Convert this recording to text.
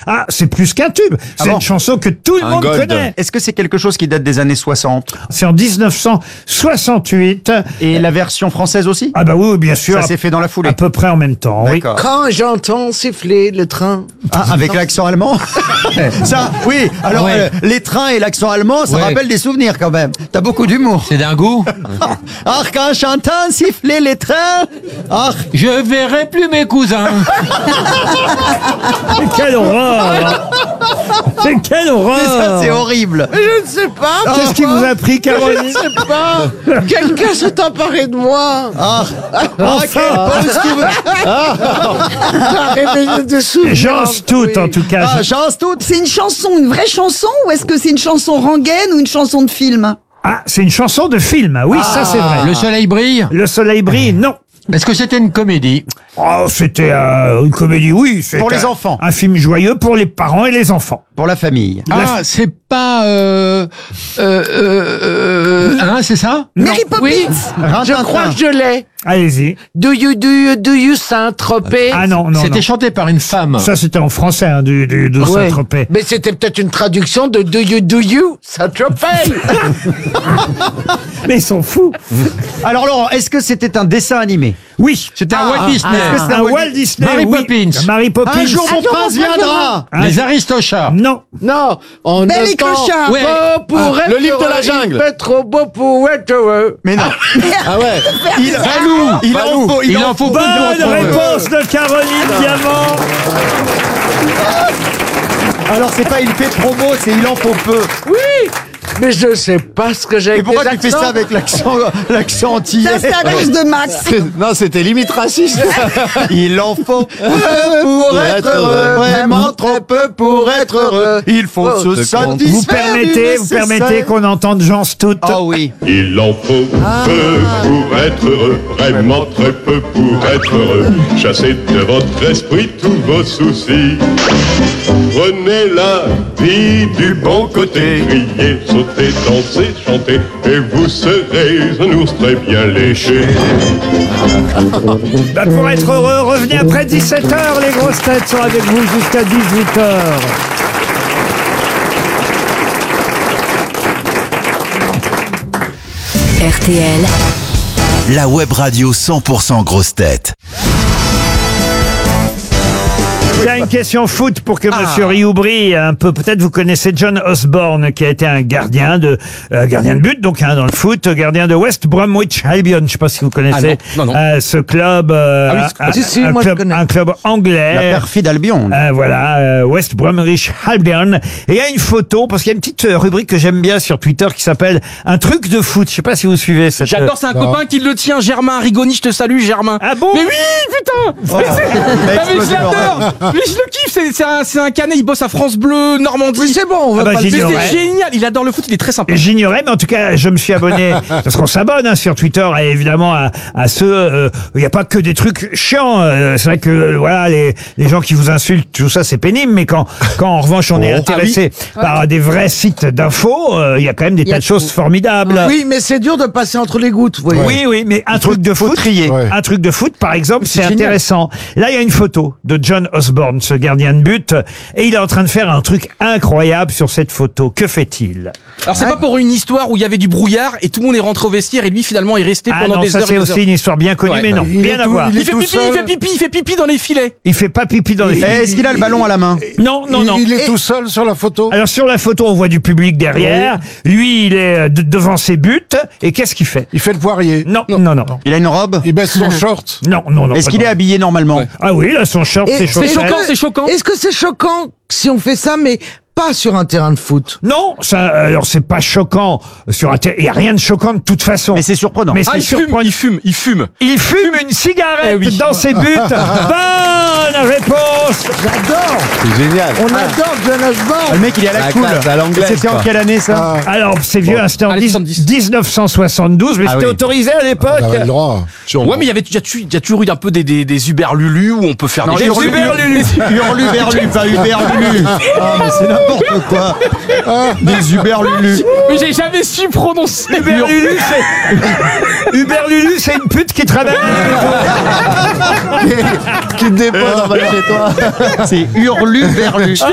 Ah, c'est plus qu'un tube. C'est une chanson que tout le monde connaît. Est-ce que c'est quelque chose qui date des années 60? C'est en 1968. Et la version française aussi? Ah bah oui, bien sûr. Ça s'est fait dans la foulée. À peu près en même temps, oui. D'accord. Quand j'entends siffler le train. Ah, avec l'accent allemand? Ça, oui. Alors, Ouais. les trains et l'accent allemand, ça Ouais. rappelle des souvenirs quand même. T'as beaucoup d'humour. C'est d'un goût. Ah, quand j'entends siffler les trains. Ah, Je verrai plus mes cousins. Quelle horreur! C'est quelle horreur! ça, c'est horrible. Je ne sais pas. Qu'est-ce qui vous a pris, Caroline? Je ne sais pas. Quelqu'un s'est emparé de moi. Enfin! Réveillé de souvenirs. Jean Stout, en tout cas. Ah, chance toute. C'est une chanson, une vraie chanson, ou est-ce que c'est une chanson rengaine ou une chanson de film? Ah, c'est une chanson de film. Oui, ça c'est vrai. Le soleil brille. Le soleil brille, non. Est-ce que c'était une comédie? Oh, c'était une comédie, oui. C'est Pour les enfants. Un film joyeux pour les parents et les enfants. Pour la famille. Ah, c'est pas... c'est ça? Mary Poppins. Oui, je crois que je l'ai. Allez-y. Do you Saint-Tropez? Ah non, non, C'était non. chanté par une femme. Ça, c'était en français, hein, de Ouais. Saint-Tropez. Mais c'était peut-être une traduction de Do you Saint-Tropez. Mais ils sont fous. Alors Laurent, est-ce que c'était un dessin animé? Oui. C'était un Walt Disney. C'est un Walt Disney. Mary oui. Poppins. Mary Poppins. Un jour mon prince viendra. Les Aristochats. Non. Non, on Belle ne et Clochard. Ouais. pas pour être le livre de la heureux, jungle. Il fait trop beau pour être heureux. Mais non. Ah ouais. Il en faut Bonne plus pour être heureux. réponse de Caroline Diamant. Alors c'est pas il fait promo, c'est il en faut peu. Oui, mais je sais pas ce que j'ai Et avec pourquoi les tu fais ça accents. avec l'accent antillais? Ça, c'est à cause de Max. Non, c'était limite raciste. Il en faut peu pour être heureux, vraiment trop peu pour être heureux. Il faut se satisfaire. Vous permettez qu'on entende Jean Stout. Ah oui. Il en faut peu pour être heureux, vraiment très peu pour être heureux. Chassez de votre esprit tous vos soucis. Prenez la vie du bon côté, criez, sautez, dansez, chantez, et vous serez un ours très bien léché. Bah, pour être heureux, revenez après 17h. Les grosses têtes sont avec vous jusqu'à 18h. RTL, La web radio 100% grosse tête. Il y a une question foot pour que Monsieur Rioux brille un peu. Peut-être vous connaissez John Osborne, qui a été un gardien de but, donc dans le foot, gardien de West Bromwich Albion. Je ne sais pas si vous connaissez non. ce club, Si, moi, je connais. un club anglais. La perfide Albion. Voilà, West Bromwich Albion. Et il y a une photo, parce qu'il y a une petite rubrique que j'aime bien sur Twitter qui s'appelle Un truc de foot. Je sais pas si vous suivez cette... J'adore, c'est un copain qui le tient, Germain Rigoni, je te salue Germain. Ah bon? Mais oui, putain. Mais je l'adore. Mais je le kiffe, c'est un canet, il bosse à France Bleu, Normandie. Oui, c'est bon, on va Ah bah, pas le j'ai dire. dit, C'est génial, il adore le foot, il est très sympa. J'ignorais, mais en tout cas, je me suis abonné, parce qu'on s'abonne sur Twitter, et évidemment à ceux, il n'y a pas que des trucs chiants. C'est vrai que voilà, les gens qui vous insultent, tout ça, c'est pénible, mais quand en revanche on est intéressé par des vrais sites d'infos, il y a quand même des tas de choses formidables. Oui, mais c'est dur de passer entre les gouttes, vous voyez. Oui, mais un truc de foot, Ouais. un truc de foot, par exemple, c'est génial. intéressant. Là, il y a une photo de John Osborne, ce gardien de but, et il est en train de faire un truc incroyable sur cette photo. Que fait-il? Alors c'est pas pour une histoire où il y avait du brouillard et tout le monde est rentré au vestiaire et lui finalement est resté Ah pendant non, des ça heures et c'est des aussi heures. une histoire bien connue, Ouais. mais non, rien à voir. Il fait pipi dans les filets. Il fait pas pipi dans les filets. Est-ce qu'il a le ballon à la main? Non. Il est tout seul sur la photo. Alors sur la photo, on voit du public derrière. Lui, il est devant ses buts. Et qu'est-ce qu'il fait? Il fait le poirier. Non. Il a une robe? Il baisse son short. Non. Est-ce pas qu'il est non. habillé normalement? Ah oui, là, son short, Et ses C'est chaussettes. choquant, c'est choquant. Est-ce que c'est choquant si on fait ça, mais pas sur un terrain de foot? Non, ça, alors c'est pas choquant. Il y a rien de choquant de toute façon. Mais c'est surprenant. Mais Ah, c'est il fume, surprenant. il fume. Il fume une cigarette Eh oui. dans ses buts. Bonne réponse. J'adore. C'est génial. On adore John Osborne. Le mec, il est à la cool. classe, à l'anglaise, C'était en quoi. quelle année ça? Alors, c'est vieux, hein, c'était en allez, 70. 1972, mais Ah c'était oui. autorisé à l'époque. On avait le droit. Ouais, mais il y a toujours eu un peu des Uberlulu où on peut faire des Hurluberlulu, pas Uberlulu. Ah, mais c'est n'importe quoi. Des Uberlulu. Mais j'ai jamais su prononcer. Uberlulu, c'est une pute qui travaille. Qui te dépose en bas de chez toi. C'est Hurluberlu.